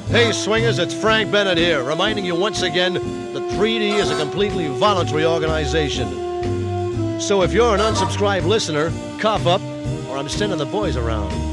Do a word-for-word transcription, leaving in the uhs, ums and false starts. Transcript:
Hey, swingers, it's Frank Bennett here, reminding you once again that three D is a completely voluntary organization. So if you're an unsubscribed listener, cough up, or I'm sending the boys around.